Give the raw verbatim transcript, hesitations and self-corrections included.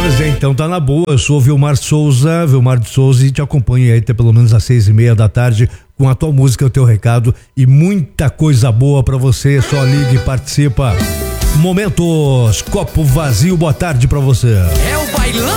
Pois é, então tá na boa. Eu sou o Vilmar Souza, Vilmar de Souza, e te acompanho aí até pelo menos às seis e meia da tarde com a tua música, o teu recado e muita coisa boa pra você. Só ligue e participa. Momentos Copo Vazio, boa tarde pra você. É o bailão